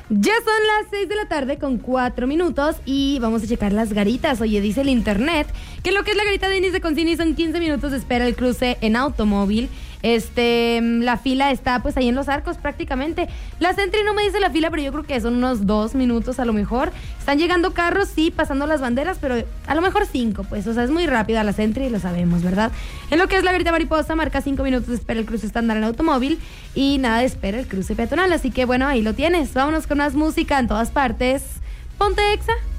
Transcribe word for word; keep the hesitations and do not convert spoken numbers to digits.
Ya son las seis de la tarde con cuatro minutos y vamos a checar las garitas. Oye, dice el internet que lo que es la garita de inicio con Cini son quince minutos de espera el cruce en automóvil. Este, la fila está pues ahí en Los Arcos prácticamente. La Sentry no me dice la fila, pero yo creo que son unos dos minutos a lo mejor. Están llegando carros, sí, pasando las banderas, pero a lo mejor cinco, pues, o sea, es muy rápida la Sentry, lo sabemos, ¿verdad? En lo que es la garita mariposa, marca cinco minutos de espera el cruce estándar en automóvil y nada de espera el cruce peatonal, así que bueno, ahí lo tienes. Vámonos con más música en todas partes. Ponte Exa.